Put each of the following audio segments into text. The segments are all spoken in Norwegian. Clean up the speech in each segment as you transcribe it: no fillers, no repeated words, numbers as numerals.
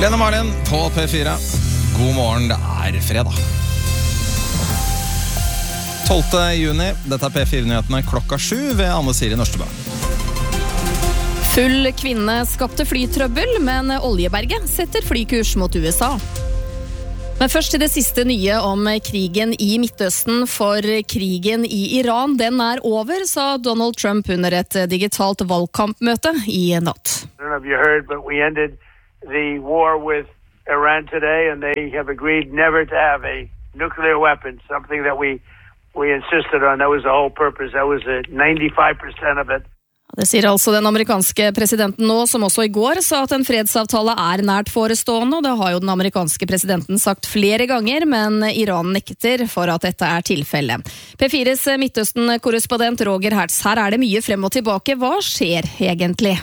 Lene Marlin på P4. God morgen, det fredag. 12. juni, dette P4-nyhetene klokka 7 ved Anne Siri Nørstebø. Full kvinne skapte flytrøbbel, men oljeberget setter flykurs mot USA. Men først til det siste nye om krigen i Midtøsten, for krigen i Iran, den over, sa Donald Trump under et digitalt valgkampmøte i natt. I don't know if you heard, but we ended the war with Iran today, and they have agreed never to have a nuclear weapon, something that we insisted on. That was the whole purpose. That was 95% of it. Det sier altså den amerikanske presidenten nå, som også i går sa at en fredsavtale nært forestående, og det har jo den amerikanske presidenten sagt flere ganger, men Iran nekter for at dette tilfellet. P4s Midtøsten-korrespondent Roger Hertz, her det mye frem og tilbake. Hva skjer egentlig?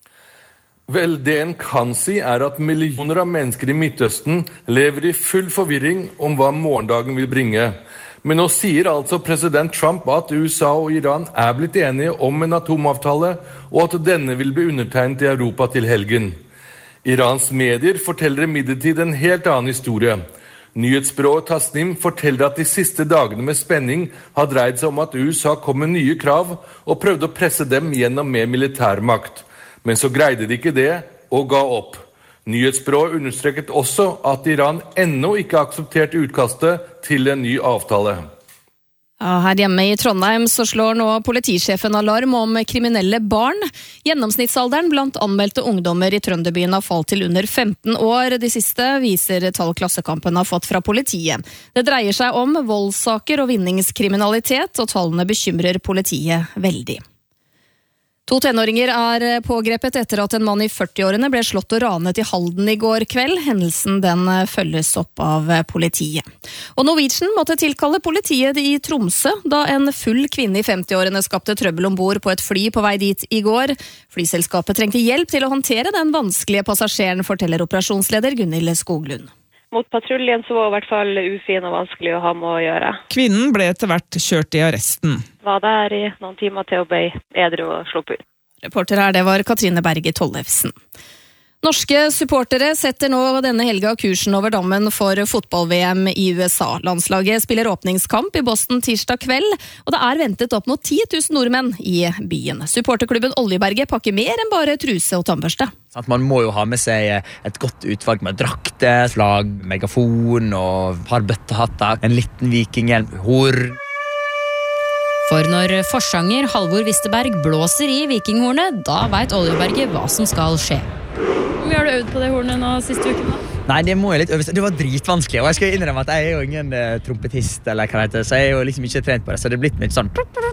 Vel, det en kan si at millioner av mennesker i Midtøsten lever i full forvirring om hva morgendagen vil bringe. Men nå sier altså president Trump at USA og Iran blitt enige om en atomavtale, og at denne vil bli undertegnet i Europa til helgen. Irans medier forteller imidlertid en helt annen historie. Nyhetsbyrået Tasnim forteller at de siste dagene med spenning har dreid seg om at USA kom med nye krav og prøvde å presse dem gjennom med militærmakt. Men så greide de ikke det og ga opp. Nyhetsbyrået understreket også at Iran ennå ikke har akseptert utkastet til en ny avtale. Ja, her hjemme i Trondheim så slår nå politisjefen alarm om kriminelle barn. Gjennomsnittsalderen blant anmeldte ungdommer i Trønderbyen har falt til under 15 år. De siste viser tall Klassekampen har fått fra politiet. Det dreier seg om voldssaker og vinningskriminalitet, og tallene bekymrer politiet veldig. 2 tenåringer pågrepet etter at en mann i 40-årene ble slått og ranet i Halden i går kveld. Hendelsen den følges opp av politiet. Og Norwegian måtte tilkalle politiet i Tromsø da en full kvinne i 50-årene skapte trøbbel ombord på et fly på vei dit i går. Flyselskapet trengte hjelp til å håndtere den vanskelige passasjeren, forteller operasjonsleder Gunhild Skoglund. Mot patruljen så var i hvert fall ufin og vanskelig å ha med å gjøre. Kvinnen ble etter hvert kjørt i arresten. Var der i noen timer til å bli edru og sluppet ut. Reporter her, det var Katrine Berge Tollefsen. Norske supportere setter nå denne helga kursen over dammen for fotball-VM i USA. Landslaget spiller åpningskamp i Boston tirsdag kveld, og det ventet opp mot 10 000 nordmenn i byen. Supporterklubben Oljeberget pakker mer enn bare truse og tannbørste. Man må jo ha med seg et godt utvalg med drakter, flagg, megafon og par bøttehatter, en liten vikinghjelm, horn. For når forsanger Halvor Wisterberg blåser i vikinghornet, da vet Oljeberget hva som skal skje. Hvor mye har du øvd på det hornet nå siste uken da? Nei, det må jeg litt øve. Det var dritvanskelig, og jeg skal innrømme at jeg jo ingen trompetist, eller hva det heter, så jeg jo liksom ikke trent på det, så det blitt litt sånn.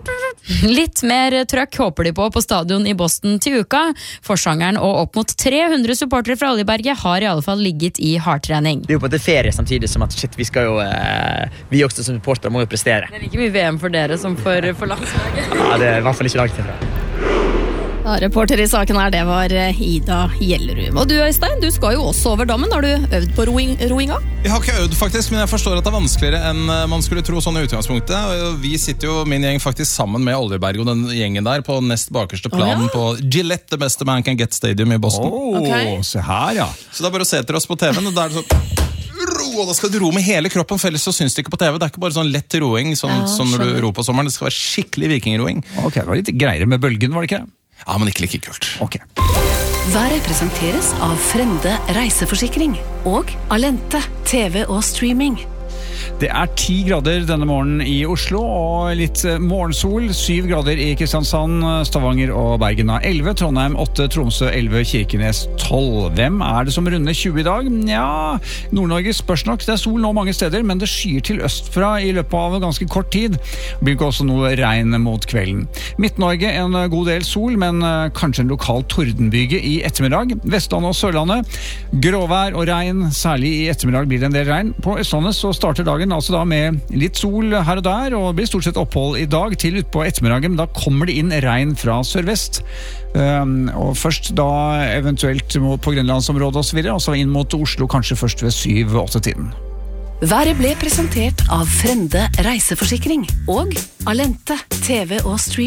Litt mer trøkk håper de på stadion i Boston til uka. Forsangeren og opp mot 300 supportere fra Oljeberget har i alle fall ligget i hardtrening. Det er jo på en ferie samtidig som at shit, vi skal jo, vi også som supportere må jo prestere. Det ikke mye VM for dere som for landslaget. Ja, det i hvert fall ikke langt ifra. Ja, reporter i saken det var Ida Gjellerum. Og du, Øystein, du skal jo også over dammen. Har du øvd på roinga? Jeg har ikke øvd faktisk, men jeg forstår at det vanskeligere enn man skulle tro sånn i utgangspunktet. Vi sitter jo, min gjeng, faktisk sammen med Oljeberg og den gjengen der på nest bakerste plan på Gillette, the best man can get stadium i Boston. Se her, ja. Så det bare å se etter oss på TV-en, og da det sånn og da skal du ro med hele kroppen, for ellers så syns det ikke på TV. Det ikke bare sånn lett roing, sånn når du ro på sommeren. Det skal være skikkelig vikingroing. Ok, det var litt greiere med bølgen, var det ikke? Ja, men ikke like kult. Ok. Været presenteres av Frende reiseforsikring og Alente TV og streaming. Det 10 grader denne morgenen i Oslo, og litt morgensol. 7 grader i Kristiansand, Stavanger og Bergen 11, Trondheim 8, Tromsø 11, Kirkenes 12. Hvem det som runder 20 i dag? Ja, Nord-Norge spørs nok. Det sol nå mange steder, men det skyer til østfra i løpet av ganske kort tid. Det blir også noe regn mot kvelden. Midt-Norge en god del sol, men kanskje en lokal tordenbyge i ettermiddag. Vestlandet og Sørlandet, gråvær og regn, særlig i ettermiddag blir det en del regn. På Østlandet så starter dagen altså da med litt sol her og der, og det blir stort sett opphold i dag til ut på ettermiddagen, men da kommer det inn regn fra sørvest. Og først da eventuelt på Grønlandsområdet og så videre, og så inn mot Oslo kanskje først ved 7-8-tiden. Været ble presentert av Frende reiseforsikring og Alente TV og streaming.